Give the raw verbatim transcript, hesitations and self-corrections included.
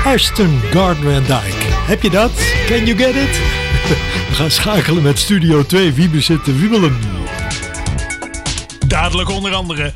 Ashton Gardner en Dyke. Heb je dat? Can you get it? We gaan schakelen met Studio twee. Wie bezit de wiebelen? Dadelijk onder andere